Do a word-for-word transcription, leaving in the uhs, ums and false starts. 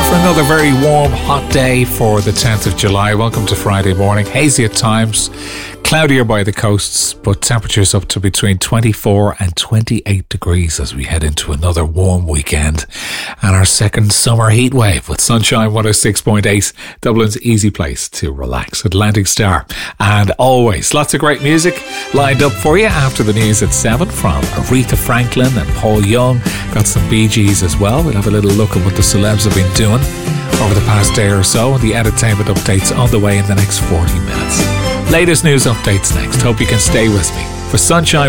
for another very warm, hot day for the tenth of July. Welcome to Friday morning. Hazy at times, cloudier by the coasts, but temperatures up to between twenty-four and twenty-eight degrees as we head into another warm weekend and our second summer heat wave with Sunshine one oh six point eight, Dublin's easy place to relax. Atlantic Star. And always lots of great music lined up for you after the news at seven from Aretha Franklin and Paul Young. Got some Bee Gees as well. We'll have a little look at what the celebs have been doing over the past day or so, and the entertainment updates on the way in the next forty minutes. Latest news updates next. Hope you can stay with me for Sunshine